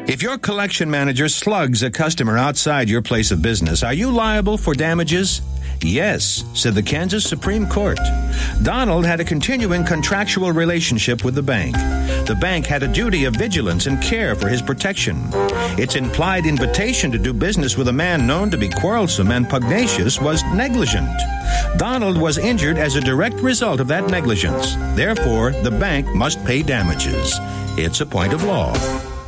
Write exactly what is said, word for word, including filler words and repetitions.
If your collection manager slugs a customer outside your place of business, are you liable for damages? Yes, said the Kansas Supreme Court. Donald had a continuing contractual relationship with the bank. The bank had a duty of vigilance and care for his protection. Its implied invitation to do business with a man known to be quarrelsome and pugnacious was negligent. Donald was injured as a direct result of that negligence. Therefore, the bank must pay damages. It's a point of law.